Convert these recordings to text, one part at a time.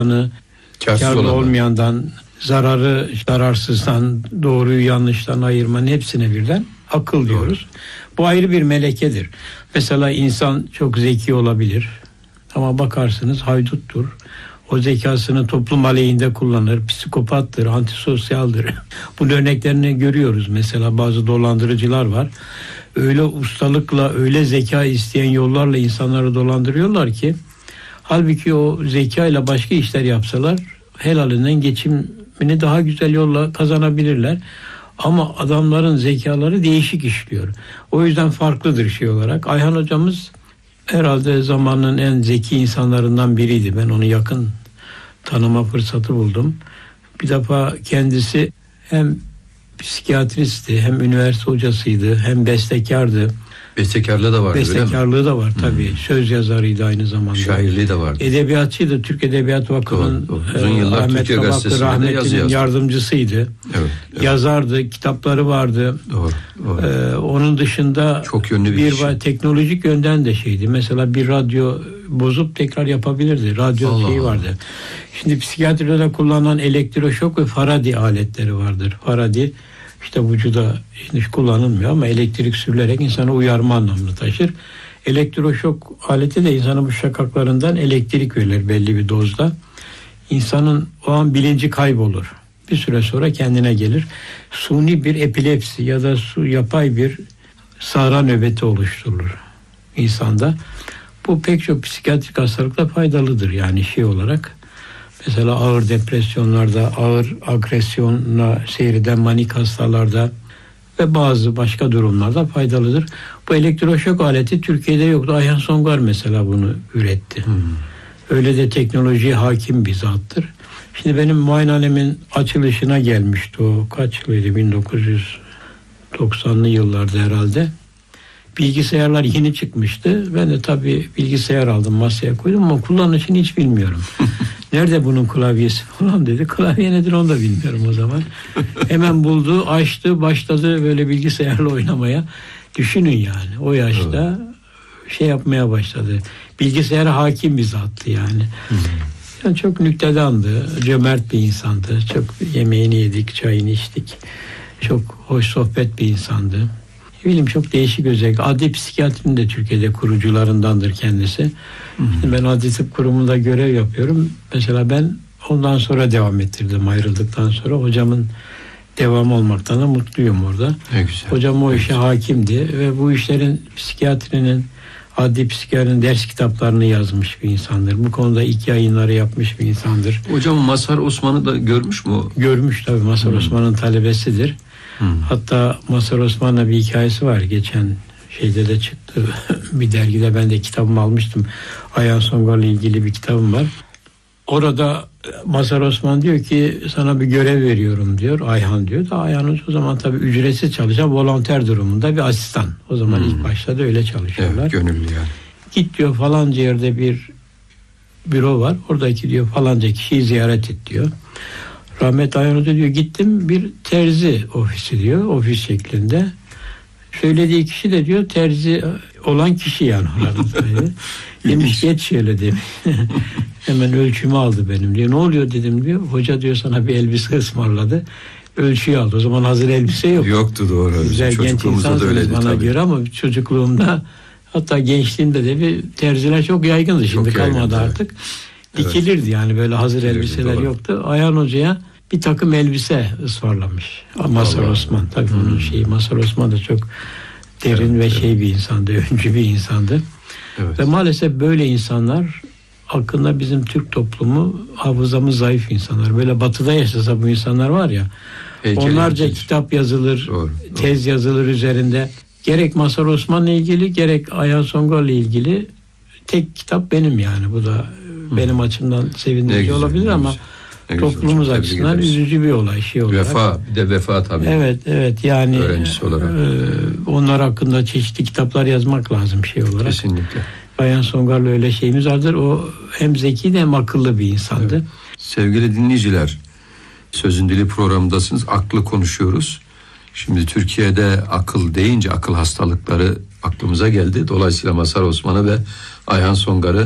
karlı olmayandan, zararsızdan, doğruyu yanlıştan ayırmanın hepsine birden akıl diyoruz. Bu ayrı bir melekedir. Mesela insan çok zeki olabilir ama bakarsınız hayduttur. O zekasını toplum aleyhinde kullanır, psikopattır, antisosyaldir. Bunun örneklerini görüyoruz. Mesela bazı dolandırıcılar var. Öyle ustalıkla, öyle zeka isteyen yollarla insanları dolandırıyorlar ki, halbuki o zekayla başka işler yapsalar helalinden geçimini daha güzel yolla kazanabilirler. Ama adamların zekaları değişik işliyor. O yüzden farklıdır şey olarak. Ayhan hocamız herhalde zamanın en zeki insanlarından biriydi. Ben onu yakın tanıma fırsatı buldum. Bir defa kendisi hem psikiyatristti, hem üniversite hocasıydı, hem bestekardı. Bestekarlığı da vardı, Bestekarlığı da var tabii. Söz yazarıydı aynı zamanda. Şairliği de vardı. Edebiyatçıydı. Türk Edebiyat Vakfı'nın uzun yıllar Ahmet Türkiye Kabaklı rahmetinin yardımcısıydı. Evet. Yazardı, kitapları vardı. Doğru. Onun dışında çok yönlü bir kişi. Teknolojik yönden de şeydi. Mesela bir radyo bozup tekrar yapabilirdi. Radyo şeyi vardı. Şimdi psikiyatride kullanılan elektroşok ve Faraday aletleri vardır. Faraday işte vücuda hiç kullanılmıyor ama elektrik sürülerek insanı uyarma anlamını taşır. Elektroşok aleti de insanın bu şakaklarından elektrik verir belli bir dozda. İnsanın o an bilinci kaybolur. Bir süre sonra kendine gelir. Suni bir epilepsi ya da yapay bir sahra nöbeti oluşturulur insanda. Bu pek çok psikiyatrik hastalıkta faydalıdır yani şey olarak. Mesela ağır depresyonlarda, ağır agresyonla seyreden manik hastalarda ve bazı başka durumlarda faydalıdır. Bu elektroşok aleti Türkiye'de yoktu. Ayhan Songar mesela bunu üretti. Öyle de teknolojiye hakim bir zattır. Şimdi benim muayenehanemin açılışına gelmişti o. Kaç yılıydı? 1990'lı yıllarda herhalde. Bilgisayarlar yeni çıkmıştı. Ben de tabii bilgisayar aldım, masaya koydum ama kullanışını hiç bilmiyorum. Nerede bunun klavyesi falan dedi. Klavye nedir onu da bilmiyorum o zaman. Hemen buldu, açtı, başladı böyle bilgisayarla oynamaya. Düşünün yani o yaşta şey yapmaya başladı. Bilgisayara hakim bir zattı yani. Yani çok nüktedandı, cömert bir insandı. Çok yemeğini yedik, çayını içtik. Çok hoş sohbet bir insandı. Çok değişik özellik. Adli psikiyatrinin de Türkiye'de kurucularındandır kendisi. Şimdi ben Adli Tıp Kurumu'nda görev yapıyorum. Mesela ben ondan sonra devam ettirdim ayrıldıktan sonra. Hocamın devam olmaktan da mutluyum orada. Hocam o işe hakimdi ve bu işlerin psikiyatrinin, adli psikiyatrinin ders kitaplarını yazmış bir insandır. Bu konuda ilk yayınları yapmış bir insandır. Hocam Mazhar Osman'ı da görmüş mü? Görmüş tabii. Mazhar Osman'ın talebesidir. Hatta Mazhar Osman'la bir hikayesi var. Geçen şeyde de çıktı. Bir dergide ben de kitabımı almıştım. Ayhan Songar'la ilgili bir kitabım var. Orada Mazhar Osman diyor ki sana bir görev veriyorum diyor. Ayhan diyor da Ayhan o zaman tabii ücretsiz çalışan volonter durumunda bir asistan. O zaman ilk başta da öyle çalışıyorlar. Evet, gönüllü yani. Git diyor falanca yerde bir büro var. Oradaki diyor falanca kişiyi ziyaret et diyor. Rahmet Ayhan Hoca diyor gittim bir terzi ofisi diyor. Ofis şeklinde. Söylediği kişi de diyor terzi olan kişi yani. Demiş geç şöyle demiş. Hemen ölçümü aldı benim diyor. Ne oluyor dedim diyor. Hoca diyor sana bir elbise ısmarladı. Ölçüyü aldı. O zaman hazır elbise yok. Yoktu doğru. Güzel genç insansınız bana göre ama çocukluğumda hatta gençliğimde de bir terziler çok yaygındı. Şimdi çok kalmadı artık. Dikilirdi yani böyle hazır elbiseler yoktu. Ayhan Hoca'ya bir takım elbise ısmarlamış. Mazhar Osman tabii onun şeyi. Mazhar Osman da çok derin ve bir insandı, öncü bir insandı. Evet. Ve maalesef böyle insanlar hakkında bizim Türk toplumu hafızamız zayıf insanlar. Böyle batıda yaşasa bu insanlar var ya onlarca kitap yazılır, tez yazılır üzerinde. Gerek Mazhar Osman'la ilgili gerek Ayhan Songar'la ilgili tek kitap benim yani. Bu da benim açımdan sevindirici olabilir ama toplumumuz açısından üzücü bir olay olarak. Bir de vefa tabii. Evet yani öğrencisi olarak. Onlar hakkında çeşitli kitaplar yazmak lazım olarak. Kesinlikle. Ayhan Songar'la öyle şeyimiz vardır. O hem zeki de hem akıllı bir insandı. Evet. Sevgili dinleyiciler, Sözün Dili programındasınız. Aklı konuşuyoruz. Şimdi Türkiye'de akıl deyince akıl hastalıkları aklımıza geldi. Dolayısıyla Mazhar Osman'ı ve Ayhan Songar'ı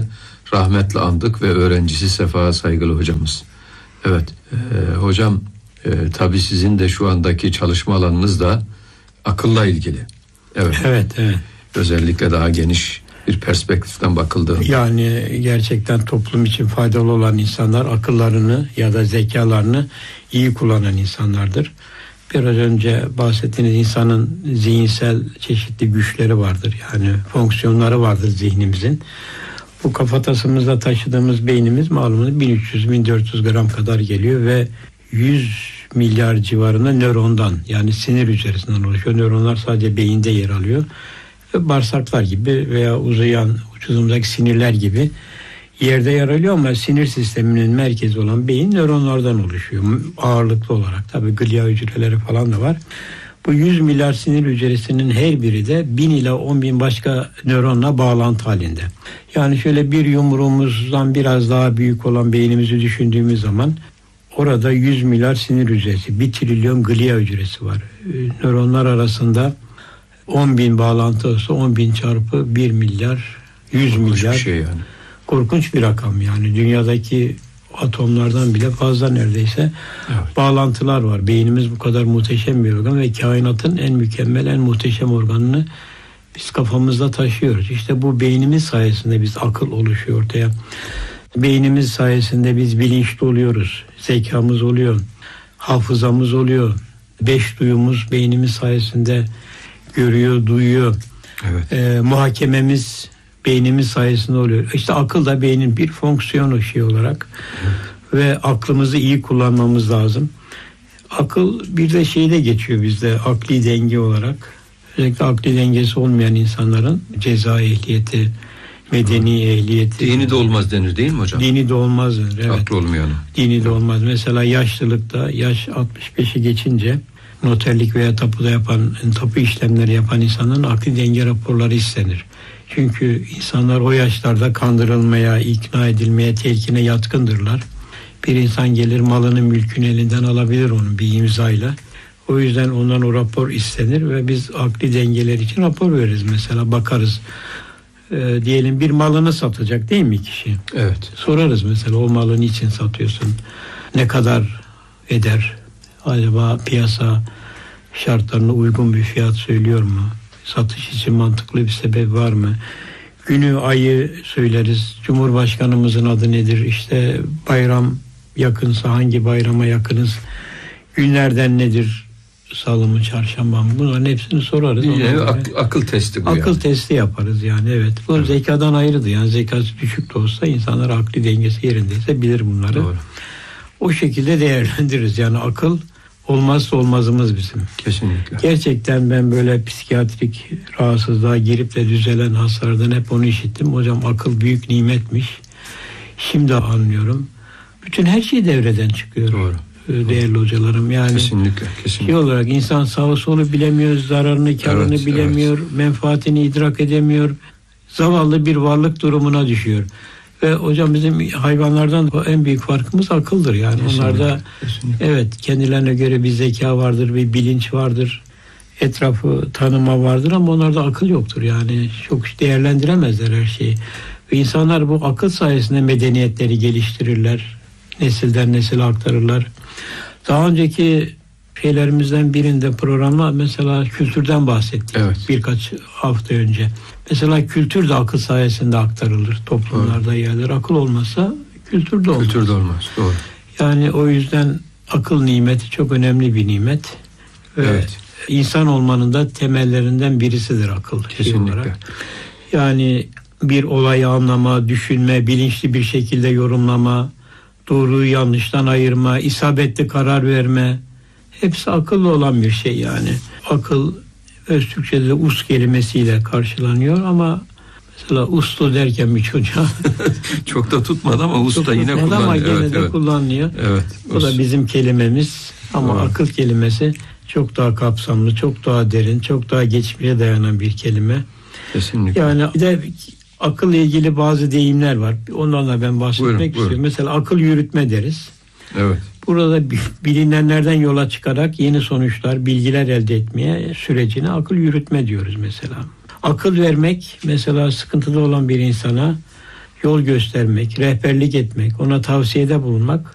rahmetle andık ve öğrencisi Sefa Saygılı hocamız. Evet, hocam tabii sizin de şu andaki çalışma alanınız da akılla ilgili. Evet. Özellikle daha geniş bir perspektiften bakıldığında. Yani gerçekten toplum için faydalı olan insanlar akıllarını ya da zekalarını iyi kullanan insanlardır. Biraz önce bahsettiğiniz insanın zihinsel çeşitli güçleri vardır. Yani fonksiyonları vardır zihnimizin. Bu kafatasımızda taşıdığımız beynimiz malumunuz 1300-1400 gram kadar geliyor ve 100 milyar civarında nörondan, yani sinir hücresinden oluşuyor. Nöronlar sadece beyinde yer alıyor. Ve bağırsaklar gibi veya uzayan vücudumuzdaki sinirler gibi yerde yer alıyor ama sinir sisteminin merkezi olan beyin nöronlardan oluşuyor ağırlıklı olarak. Tabii glia hücreleri falan da var. Bu 100 milyar sinir hücresinin her biri de 1000 ila 10.000 başka nöronla bağlantı halinde. Yani şöyle bir yumruğumuzdan biraz daha büyük olan beynimizi düşündüğümüz zaman orada 100 milyar sinir hücresi, 1 trilyon glia hücresi var. Nöronlar arasında 10.000 bağlantı olsa 10.000 çarpı 1 milyar, 100 korkunç milyar. Bir şey yani. Korkunç bir rakam yani. Dünyadaki atomlardan bile fazla neredeyse bağlantılar var. Beynimiz bu kadar muhteşem bir organ ve kainatın en mükemmel, en muhteşem organını biz kafamızda taşıyoruz. İşte bu beynimiz sayesinde biz akıl oluşuyor ortaya. Beynimiz sayesinde biz bilinçli oluyoruz. Zekamız oluyor. Hafızamız oluyor. 5 duyumuz beynimiz sayesinde görüyor, duyuyor. Muhakememiz beynimiz sayesinde oluyor. İşte akıl da beynin bir fonksiyonu olarak ve aklımızı iyi kullanmamız lazım. Akıl bir de şeyde geçiyor bizde akli denge olarak. Özellikle akli dengesi olmayan insanların ceza ehliyeti, medeni ehliyeti. Dini de olmaz denir değil mi hocam? Dini de olmaz denir. Evet. Aklı olmayan. Dini de olmaz. Mesela yaşlılıkta, yaş 65'i geçince noterlik veya tapu işlemleri yapan insanların akli denge raporları istenir. Çünkü insanlar o yaşlarda kandırılmaya, ikna edilmeye, telkine yatkındırlar. Bir insan gelir malını, mülkünü elinden alabilir onun bir imzayla. O yüzden ondan o rapor istenir ve biz akli dengeler için rapor veririz. Mesela bakarız. Diyelim bir malını satacak değil mi kişi? Evet. Sorarız mesela o malı niçin satıyorsun? Ne kadar eder? Acaba piyasa şartlarına uygun bir fiyat söylüyor mu? Satış için mantıklı bir sebep var mı? Günü, ayı söyleriz. Cumhurbaşkanımızın adı nedir? İşte bayram yakınsa hangi bayrama yakınız? Günlerden nedir? Salı mı, çarşamba mı? Bunların hepsini sorarız. Akıl testi bu. Akıl testi yaparız yani, evet. Bu zekadan ayrıdır. Yani zekası düşük de olsa insanlar akli dengesi yerindeyse bilir bunları. Doğru. O şekilde değerlendiririz. Yani akıl olmazsa olmazımız bizim. Kesinlikle. Gerçekten ben böyle psikiyatrik rahatsızlığa girip de düzelen hastalardan hep onu işittim. Hocam akıl büyük nimetmiş. Şimdi anlıyorum. Bütün her şey devreden çıkıyor. Doğru. Değerli hocalarım. Yani kesinlikle. şey olarak insan sağı solu bilemiyor, zararını, karını bilemiyor, menfaatini idrak edemiyor. Zavallı bir varlık durumuna düşüyor. Ve hocam bizim hayvanlardan en büyük farkımız akıldır. Yani onlarda evet kendilerine göre bir zeka vardır, bir bilinç vardır. Etrafı tanıma vardır ama onlarda akıl yoktur. Yani çok değerlendiremezler her şeyi. Ve insanlar bu akıl sayesinde medeniyetleri geliştirirler. Nesilden nesile aktarırlar. Daha önceki şeylerimizden birinde programda mesela kültürden bahsettik. Evet. Birkaç hafta önce. Mesela kültür de akıl sayesinde aktarılır toplumlarda yerler. Akıl olmasa kültür de olmaz. Kültür de olmaz. Doğru. Yani o yüzden akıl nimeti çok önemli bir nimet. Ve insan olmanın da temellerinden birisidir akıl. Kesinlikle. Yani bir olayı anlama, düşünme, bilinçli bir şekilde yorumlama, doğruyu yanlıştan ayırma, isabetli karar verme. Hepsi akıllı olan bir şey yani. Akıl öz Türkçe'de us kelimesiyle karşılanıyor ama mesela uslu derken bir çocuğa çok da tutmadı ama usta yine kullanılıyor. Ama gene de kullanılıyor. Evet. Bu da bizim kelimemiz ama akıl kelimesi çok daha kapsamlı, çok daha derin, çok daha geçmişe dayanan bir kelime. Kesinlikle. Yani bir de akılla ilgili bazı deyimler var. Ondan da ben bahsetmek istiyorum. Mesela akıl yürütme deriz. Evet. Burada bilinenlerden yola çıkarak yeni sonuçlar, bilgiler elde etmeye sürecine akıl yürütme diyoruz mesela. Akıl vermek mesela sıkıntıda olan bir insana yol göstermek, rehberlik etmek, ona tavsiyede bulunmak